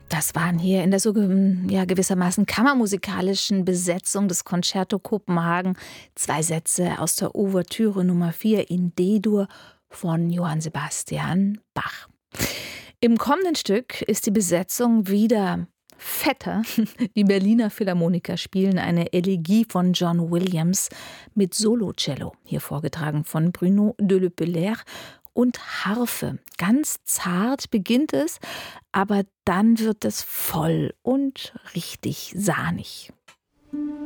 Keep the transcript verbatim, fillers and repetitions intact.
Das waren hier in der so ge- ja, gewissermaßen kammermusikalischen Besetzung des Concerto Kopenhagen zwei Sätze aus der Ouvertüre Nummer vier in D-Dur von Johann Sebastian Bach. Im kommenden Stück ist die Besetzung wieder fetter. Die Berliner Philharmoniker spielen eine Elegie von John Williams mit Solocello, hier vorgetragen von Bruno de Le Pelaire, und Harfe. Ganz zart beginnt es, aber dann wird es voll und richtig sahnig.